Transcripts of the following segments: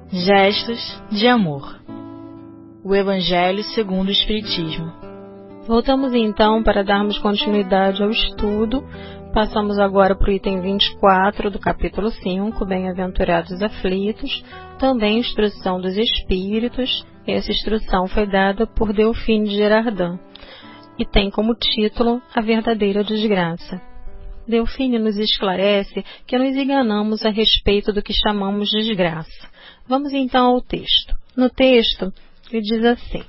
Gestos de amor. O Evangelho segundo o Espiritismo. Voltamos então para darmos continuidade ao estudo. Passamos agora para o item 24 do capítulo 5, Bem-aventurados aflitos, também instrução dos espíritos. Essa instrução foi dada por Delphine de Girardin e tem como título A Verdadeira Desgraça. Delphine nos esclarece que nos enganamos a respeito do que chamamos de desgraça. Vamos então ao texto. No texto, ele diz assim: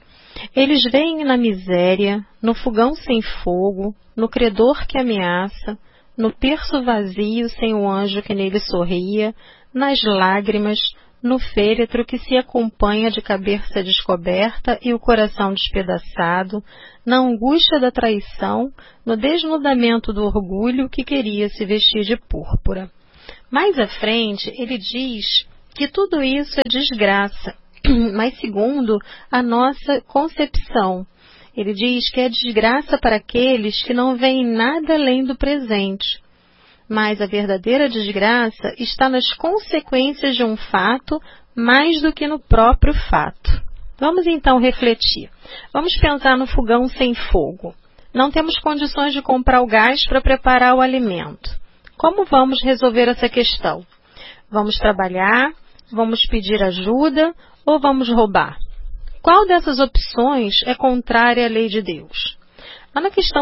eles veem na miséria, no fogão sem fogo, no credor que ameaça, no terço vazio sem o anjo que nele sorria, nas lágrimas, no féretro que se acompanha de cabeça descoberta e o coração despedaçado, na angústia da traição, no desnudamento do orgulho que queria se vestir de púrpura. Mais à frente, ele diz que tudo isso é desgraça, mas segundo a nossa concepção. Ele diz que é desgraça para aqueles que não veem nada além do presente. Mas a verdadeira desgraça está nas consequências de um fato mais do que no próprio fato. Vamos então refletir. Vamos pensar no fogão sem fogo. Não temos condições de comprar o gás para preparar o alimento. Como vamos resolver essa questão? Vamos trabalhar? Vamos pedir ajuda? Ou vamos roubar? Qual dessas opções é contrária à lei de Deus? Lá na questão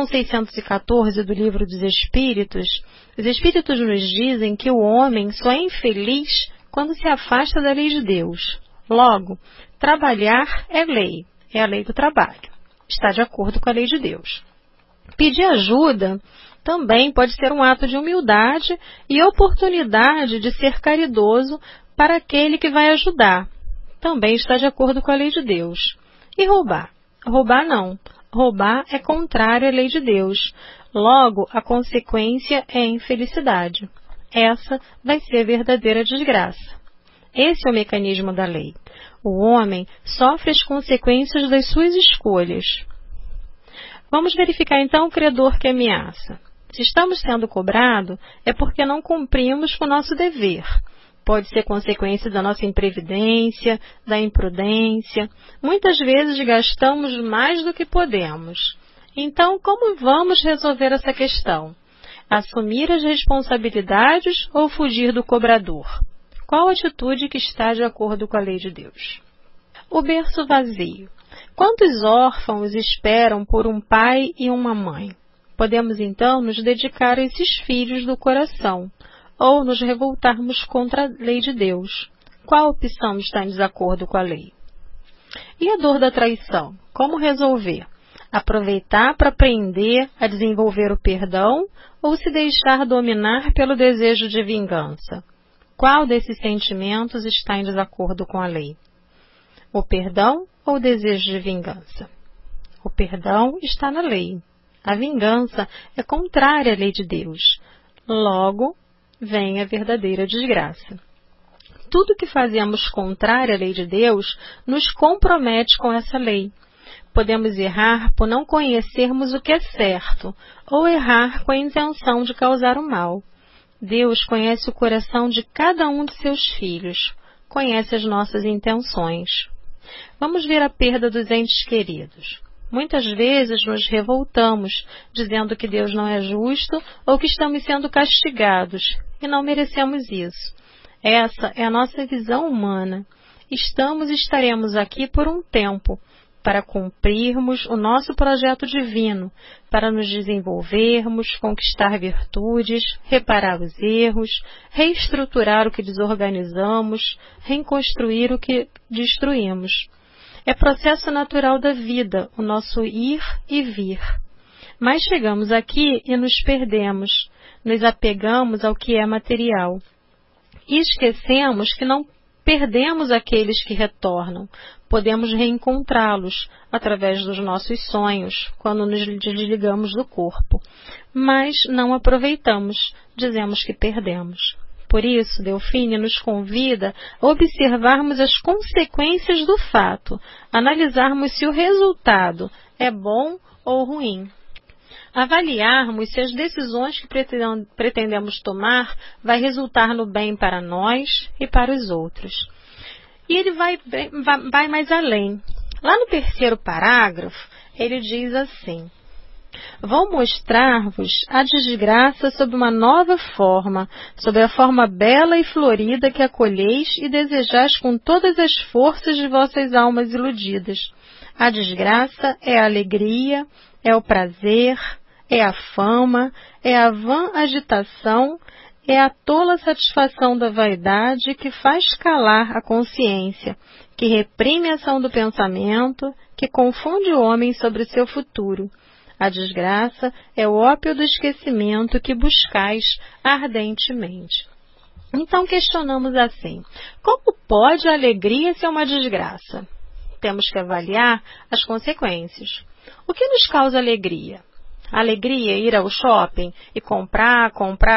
614 do Livro dos Espíritos, os Espíritos nos dizem que o homem só é infeliz quando se afasta da lei de Deus. Logo, trabalhar é lei, é a lei do trabalho. Está de acordo com a lei de Deus. Pedir ajuda também pode ser um ato de humildade e oportunidade de ser caridoso para aquele que vai ajudar. Também está de acordo com a lei de Deus. E roubar? Roubar não. Roubar é contrário à lei de Deus. Logo, a consequência é a infelicidade. Essa vai ser a verdadeira desgraça. Esse é o mecanismo da lei. O homem sofre as consequências das suas escolhas. Vamos verificar então o credor que ameaça. Se estamos sendo cobrados, é porque não cumprimos com o nosso dever. Pode ser consequência da nossa imprevidência, da imprudência. Muitas vezes gastamos mais do que podemos. Então, como vamos resolver essa questão? Assumir as responsabilidades ou fugir do cobrador? Qual atitude que está de acordo com a lei de Deus? O berço vazio. Quantos órfãos esperam por um pai e uma mãe? Podemos então nos dedicar a esses filhos do coração, ou nos revoltarmos contra a lei de Deus. Qual opção está em desacordo com a lei? E a dor da traição? Como resolver? Aproveitar para aprender a desenvolver o perdão ou se deixar dominar pelo desejo de vingança? Qual desses sentimentos está em desacordo com a lei? O perdão ou o desejo de vingança? O perdão está na lei. A vingança é contrária à lei de Deus. Logo, vem a verdadeira desgraça. Tudo que fazemos contrário à lei de Deus nos compromete com essa lei. Podemos errar por não conhecermos o que é certo, ou errar com a intenção de causar o mal. Deus conhece o coração de cada um de seus filhos, conhece as nossas intenções. Vamos ver a perda dos entes queridos. Muitas vezes nos revoltamos, dizendo que Deus não é justo ou que estamos sendo castigados, e não merecemos isso. Essa é a nossa visão humana. Estamos e estaremos aqui por um tempo, para cumprirmos o nosso projeto divino, para nos desenvolvermos, conquistar virtudes, reparar os erros, reestruturar o que desorganizamos, reconstruir o que destruímos. É processo natural da vida, o nosso ir e vir. Mas chegamos aqui e nos perdemos, nos apegamos ao que é material. E esquecemos que não perdemos aqueles que retornam. Podemos reencontrá-los através dos nossos sonhos, quando nos desligamos do corpo. Mas não aproveitamos, dizemos que perdemos. Por isso, Delphine nos convida a observarmos as consequências do fato, analisarmos se o resultado é bom ou ruim. Avaliarmos se as decisões que pretendemos tomar vai resultar no bem para nós e para os outros. E ele vai mais além. Lá no 3º parágrafo, ele diz assim: vou mostrar-vos a desgraça sob uma nova forma, sob a forma bela e florida que acolheis e desejais com todas as forças de vossas almas iludidas. A desgraça é a alegria, é o prazer, é a fama, é a vã agitação, é a tola satisfação da vaidade que faz calar a consciência, que reprime a ação do pensamento, que confunde o homem sobre o seu futuro. A desgraça é o ópio do esquecimento que buscais ardentemente. Então questionamos assim: como pode a alegria ser uma desgraça? Temos que avaliar as consequências. O que nos causa alegria? A alegria é ir ao shopping e comprar?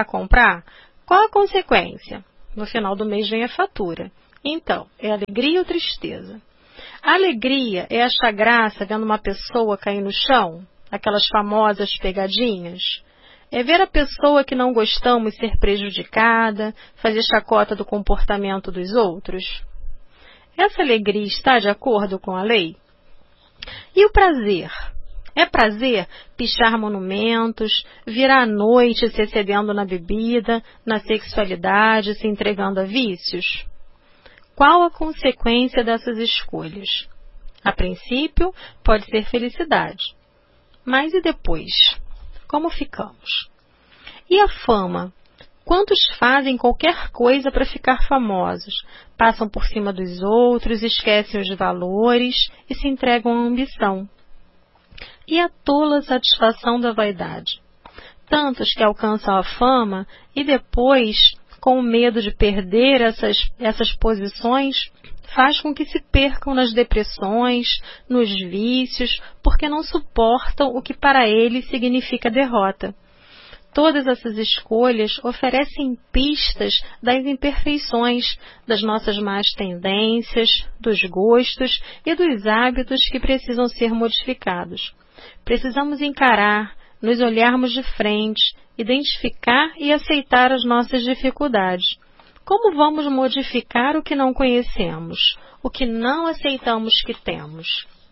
Qual a consequência? No final do mês vem a fatura. Então, é alegria ou tristeza? A alegria é achar graça vendo uma pessoa cair no chão? Aquelas famosas pegadinhas? É ver a pessoa que não gostamos ser prejudicada, fazer chacota do comportamento dos outros? Essa alegria está de acordo com a lei? E o prazer? É prazer pichar monumentos, virar à noite se excedendo na bebida, na sexualidade, se entregando a vícios? Qual a consequência dessas escolhas? A princípio, pode ser felicidade. Mas e depois? Como ficamos? E a fama? Quantos fazem qualquer coisa para ficar famosos? Passam por cima dos outros, esquecem os valores e se entregam à ambição. E a tola satisfação da vaidade? Tantos que alcançam a fama e depois, com medo de perder essas posições, faz com que se percam nas depressões, nos vícios, porque não suportam o que para eles significa derrota. Todas essas escolhas oferecem pistas das imperfeições, das nossas más tendências, dos gostos e dos hábitos que precisam ser modificados. Precisamos encarar, nos olharmos de frente, identificar e aceitar as nossas dificuldades. Como vamos modificar o que não conhecemos, o que não aceitamos que temos?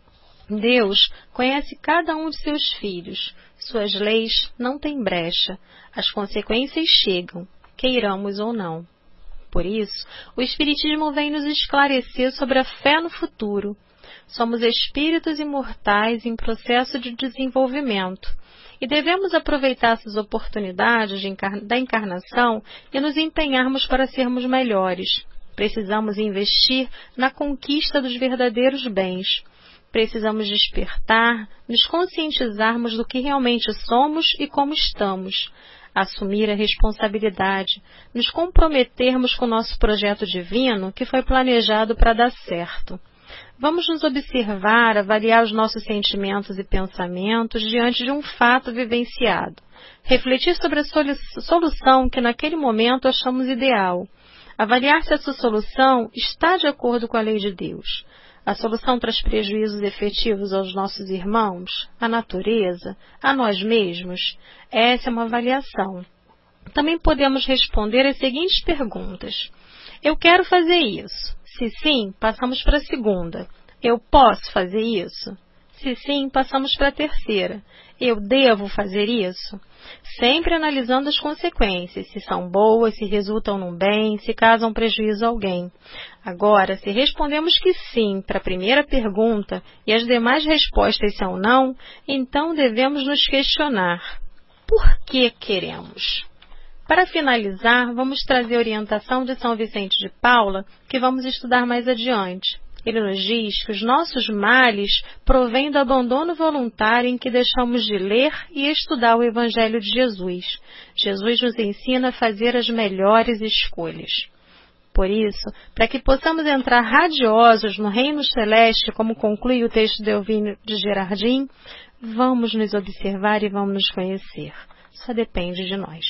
Deus conhece cada um de seus filhos. Suas leis não têm brecha. As consequências chegam, queiramos ou não. Por isso, o Espiritismo vem nos esclarecer sobre a fé no futuro. Somos espíritos imortais em processo de desenvolvimento e devemos aproveitar essas oportunidades da encarnação e nos empenharmos para sermos melhores. Precisamos investir na conquista dos verdadeiros bens. Precisamos despertar, nos conscientizarmos do que realmente somos e como estamos, assumir a responsabilidade, nos comprometermos com o nosso projeto divino que foi planejado para dar certo. Vamos nos observar, avaliar os nossos sentimentos e pensamentos diante de um fato vivenciado. Refletir sobre a solução que naquele momento achamos ideal. Avaliar se essa solução está de acordo com a lei de Deus. A solução traz prejuízos efetivos aos nossos irmãos, à natureza, a nós mesmos? Essa é uma avaliação. Também podemos responder as seguintes perguntas. Eu quero fazer isso. Se sim, passamos para a segunda. Eu posso fazer isso? Se sim, passamos para a terceira. Eu devo fazer isso? Sempre analisando as consequências, se são boas, se resultam num bem, se causam prejuízo a alguém. Agora, se respondemos que sim para a primeira pergunta e as demais respostas são não, então devemos nos questionar. Por que queremos? Para finalizar, vamos trazer a orientação de São Vicente de Paula, que vamos estudar mais adiante. Ele nos diz que os nossos males provêm do abandono voluntário em que deixamos de ler e estudar o Evangelho de Jesus. Jesus nos ensina a fazer as melhores escolhas. Por isso, para que possamos entrar radiosos no reino celeste, como conclui o texto de Elvino de Gerardin, vamos nos observar e vamos nos conhecer. Só depende de nós.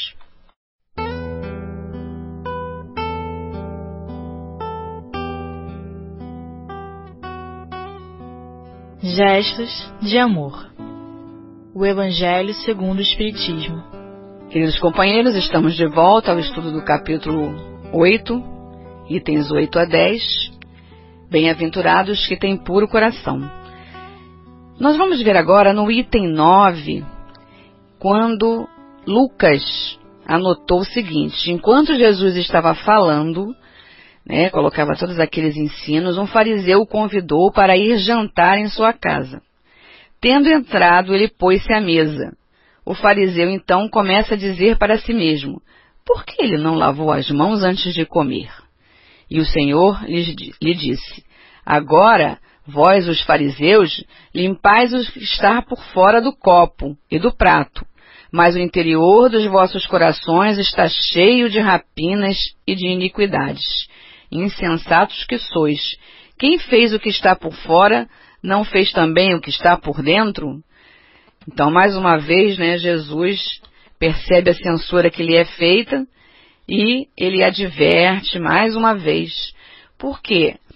Gestos de amor. O Evangelho segundo o Espiritismo. Queridos companheiros, estamos de volta ao estudo do capítulo 8, itens 8 a 10. Bem-aventurados que têm puro coração. Nós vamos ver agora no item 9, quando Lucas anotou o seguinte: enquanto Jesus estava falando, colocava todos aqueles ensinos, um fariseu o convidou para ir jantar em sua casa. Tendo entrado, ele pôs-se à mesa. O fariseu então começa a dizer para si mesmo: por que ele não lavou as mãos antes de comer? E o Senhor lhe disse: agora, vós, os fariseus, limpais o que está por fora do copo e do prato, mas o interior dos vossos corações está cheio de rapinas e de iniquidades. Insensatos que sois! Quem fez o que está por fora, não fez também o que está por dentro? Então, mais uma vez, Jesus percebe a censura que lhe é feita e ele adverte mais uma vez. Por quê?